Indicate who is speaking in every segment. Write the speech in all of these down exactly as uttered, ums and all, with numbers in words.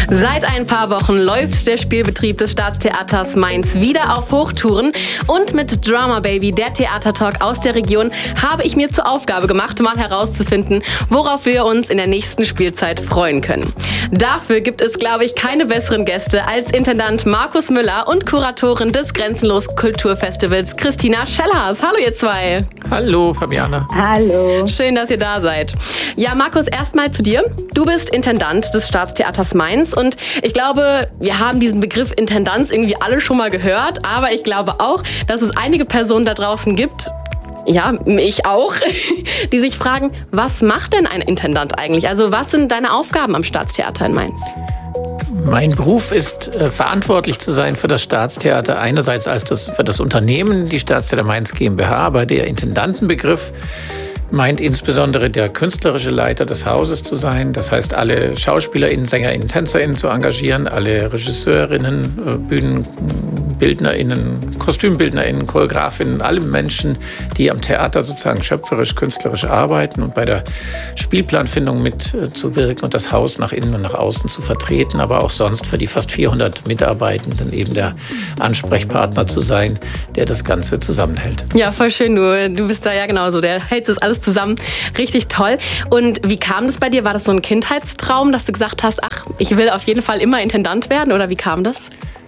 Speaker 1: Seit ein paar Wochen läuft der Spielbetrieb des Staatstheaters Mainz wieder auf Hochtouren. Und mit Drama Baby, der Theatertalk aus der Region, habe ich mir zur Aufgabe gemacht, mal herauszufinden, worauf wir uns in der nächsten Spielzeit freuen können. Dafür gibt es, glaube ich, keine besseren Gäste als Intendant Markus Müller und Kuratorin des Grenzenlos Kulturfestivals Christina Schellhaas. Hallo ihr zwei.
Speaker 2: Hallo Fabiana.
Speaker 3: Hallo.
Speaker 1: Schön, dass ihr da seid. Ja, Markus, erstmal zu dir. Du bist Intendant des Staatstheaters Mainz und ich glaube, wir haben diesen Begriff Intendanz irgendwie alle schon mal gehört, aber ich glaube auch, dass es einige Personen da draußen gibt, ja, ich auch, die sich fragen, was macht denn ein Intendant eigentlich? Also was sind deine Aufgaben am Staatstheater in Mainz?
Speaker 2: Mein Beruf ist, äh, verantwortlich zu sein für das Staatstheater, einerseits als das, für das Unternehmen, die Staatstheater Mainz GmbH, aber der Intendantenbegriff meint insbesondere der künstlerische Leiter des Hauses zu sein. Das heißt, alle SchauspielerInnen, SängerInnen, TänzerInnen zu engagieren, alle RegisseurInnen, BühnenbildnerInnen, KostümbildnerInnen, ChoreografInnen, alle Menschen, die am Theater sozusagen schöpferisch, künstlerisch arbeiten und bei der Spielplanfindung mitzuwirken und das Haus nach innen und nach außen zu vertreten, aber auch sonst für die fast vierhundert Mitarbeitenden eben der Ansprechpartner zu sein, der das Ganze zusammenhält.
Speaker 1: Ja, voll schön. Du, du bist da ja genauso. Der hält das alles zusammen. Richtig toll. Und wie kam das bei dir? War das so ein Kindheitstraum, dass du gesagt hast, ach, ich will auf jeden Fall immer Intendant werden? Oder wie kam das?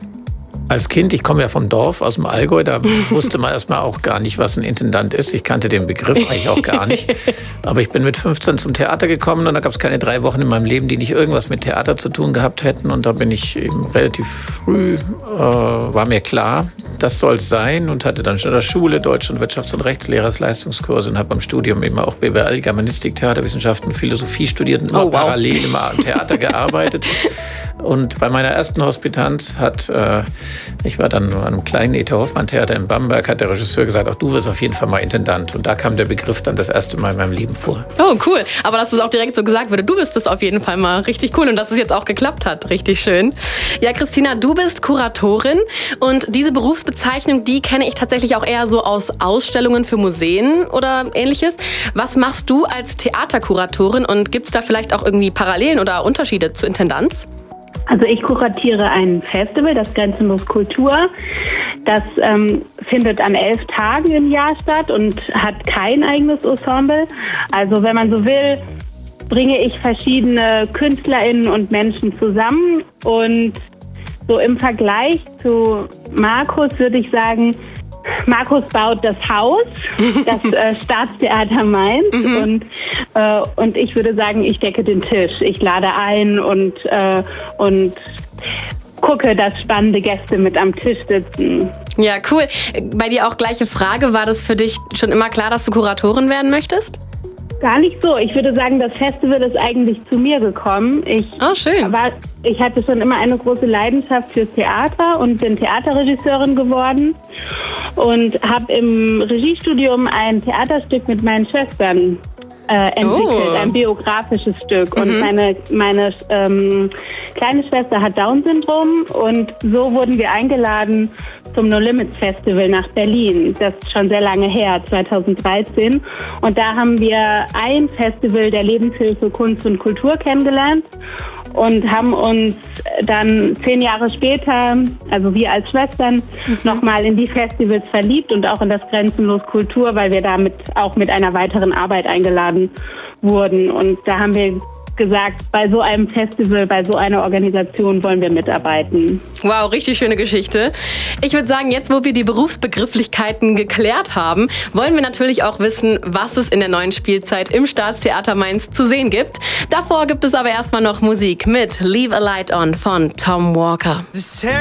Speaker 2: Als Kind, ich komme ja vom Dorf aus dem Allgäu, da wusste man erstmal auch gar nicht, was ein Intendant ist. Ich kannte den Begriff eigentlich auch gar nicht. Aber ich bin mit fünfzehn zum Theater gekommen und da gab es keine drei Wochen in meinem Leben, die nicht irgendwas mit Theater zu tun gehabt hätten. Und da bin ich eben relativ früh, äh, war mir klar, das soll es sein und hatte dann schon in der Schule Deutsch- und Wirtschafts- und Rechtslehrers-Leistungskurse und habe beim Studium eben auch B W L, Germanistik, Theaterwissenschaften, Philosophie studiert und immer oh, wow. parallel immer am Theater gearbeitet. Und bei meiner ersten Hospitanz hat, äh, ich war dann an einem kleinen E T Hoffmann-Theater in Bamberg, hat der Regisseur gesagt, auch du wirst auf jeden Fall mal Intendant. Und da kam der Begriff dann das erste Mal in meinem Leben vor.
Speaker 1: Oh, cool. Aber dass es auch direkt so gesagt wurde, du bist es auf jeden Fall mal richtig cool und dass es jetzt auch geklappt hat. Richtig schön. Ja, Christina, du bist Kuratorin und diese Berufsbezeichnung, die kenne ich tatsächlich auch eher so aus Ausstellungen für Museen oder ähnliches. Was machst du als Theaterkuratorin und gibt es da vielleicht auch irgendwie Parallelen oder Unterschiede zur Intendanz?
Speaker 3: Also ich kuratiere ein Festival, das Grenzenlos Kultur. Das ähm, findet an elf Tagen im Jahr statt und hat kein eigenes Ensemble. Also wenn man so will, bringe ich verschiedene KünstlerInnen und Menschen zusammen. Und so im Vergleich zu Markus würde ich sagen, Markus baut das Haus, das äh, Staatstheater Mainz mhm. und, äh, und ich würde sagen, ich decke den Tisch. Ich lade ein und, äh, und gucke, dass spannende Gäste mit am Tisch sitzen.
Speaker 1: Ja, cool. Bei dir auch gleiche Frage. War das für dich schon immer klar, dass du Kuratorin werden möchtest?
Speaker 3: Gar nicht so. Ich würde sagen, das Festival ist eigentlich zu mir gekommen. Ich,
Speaker 1: oh, schön.
Speaker 3: War, ich hatte schon immer eine große Leidenschaft fürs Theater und bin Theaterregisseurin geworden und habe im Regiestudium ein Theaterstück mit meinen Schwestern äh, entwickelt, oh. ein biografisches Stück. Mhm. Und meine, meine ähm, kleine Schwester hat Down-Syndrom und so wurden wir eingeladen zum No Limits Festival nach Berlin. Das ist schon sehr lange her, zweitausenddreizehn. Und da haben wir ein Festival der Lebenshilfe Kunst und Kultur kennengelernt und haben uns dann zehn Jahre später, also wir als Schwestern, mhm. nochmal in die Festivals verliebt und auch in das Grenzenlos Kultur, weil wir damit auch mit einer weiteren Arbeit eingeladen wurden. Und da haben wir gesagt, bei so einem Festival, bei so einer Organisation wollen wir mitarbeiten.
Speaker 1: Wow, richtig schöne Geschichte. Ich würde sagen, jetzt wo wir die Berufsbegrifflichkeiten geklärt haben, wollen wir natürlich auch wissen, was es in der neuen Spielzeit im Staatstheater Mainz zu sehen gibt. Davor gibt es aber erstmal noch Musik mit Leave a Light On von Tom Walker.